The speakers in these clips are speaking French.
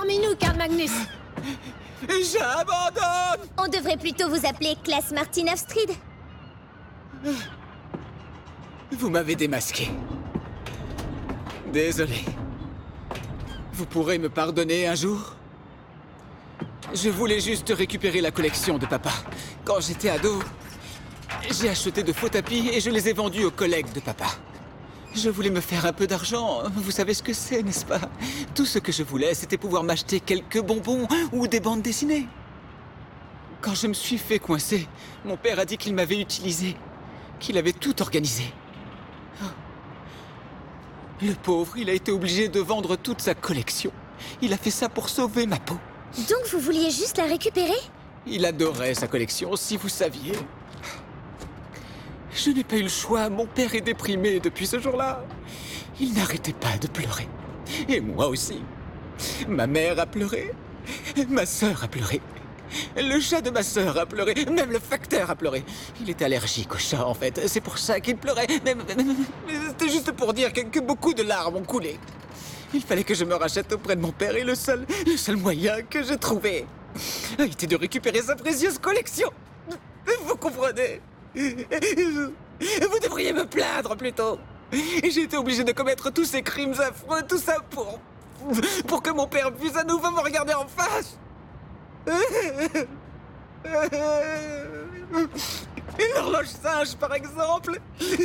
parmi nous, Karl Magnus. J'abandonne! On devrait plutôt vous appeler Classe Martin Afstrid. Vous m'avez démasqué. Désolé. Vous pourrez me pardonner un jour? Je voulais juste récupérer la collection de papa. Quand j'étais ado, j'ai acheté de faux tapis et je les ai vendus aux collègues de papa. Je voulais me faire un peu d'argent. Vous savez ce que c'est, n'est-ce pas? Tout ce que je voulais, c'était pouvoir m'acheter quelques bonbons ou des bandes dessinées. Quand je me suis fait coincer, mon père a dit qu'il m'avait utilisé, qu'il avait tout organisé. Le pauvre, il a été obligé de vendre toute sa collection. Il a fait ça pour sauver ma peau. Donc vous vouliez juste la récupérer? Il adorait sa collection, si vous saviez. Je n'ai pas eu le choix, mon père est déprimé depuis ce jour-là. Il n'arrêtait pas de pleurer. Et moi aussi. Ma mère a pleuré. Ma sœur a pleuré. Le chat de ma sœur a pleuré. Même le facteur a pleuré. Il était allergique au chat, en fait. C'est pour ça qu'il pleurait. Mais c'était juste pour dire que beaucoup de larmes ont coulé. Il fallait que je me rachète auprès de mon père et le seul moyen que j'ai trouvé a été de récupérer sa précieuse collection. Vous comprenez? Vous devriez me plaindre plutôt. J'ai été obligé de commettre tous ces crimes affreux, tout ça pour que mon père puisse à nouveau me regarder en face. Une horloge singe, par exemple.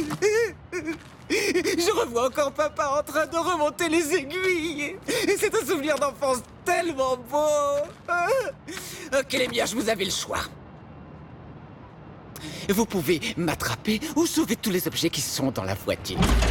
Je revois encore papa en train de remonter les aiguilles. Et c'est un souvenir d'enfance tellement beau. Ok les miens, vous avez le choix. Vous pouvez m'attraper ou sauver tous les objets qui sont dans la voiture.